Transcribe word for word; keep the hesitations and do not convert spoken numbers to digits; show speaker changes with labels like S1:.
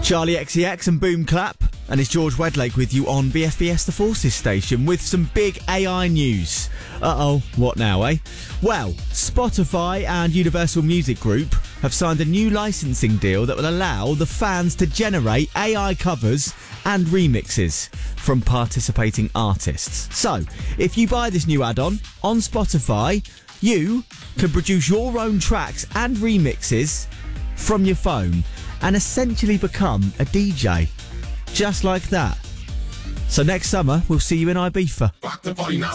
S1: Charlie X C X and Boom Clap, and it's George Wedlake with you on B F B S The Forces station with some big A I news. Uh-oh, what now, eh? Well, Spotify and Universal Music Group have signed a new licensing deal that will allow the fans to generate A I covers and remixes from participating artists. So, if you buy this new add-on on Spotify, you can produce your own tracks and remixes from your phone and essentially become a D J. Just like that. So next summer, we'll see you in Ibiza.